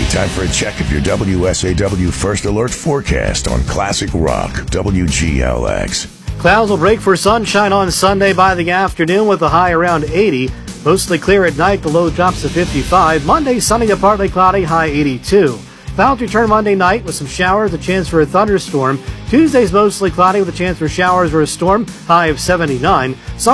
Time for a check of your WSAW First Alert forecast on Classic Rock WGLX. Clouds will break for sunshine on Sunday by the afternoon with a high around 80. Mostly clear at night, the low drops to 55. Monday, sunny to partly cloudy, high 82. Clouds return Monday night with some showers, a chance for a thunderstorm. Tuesday's mostly cloudy with a chance for showers or a storm, high of 79.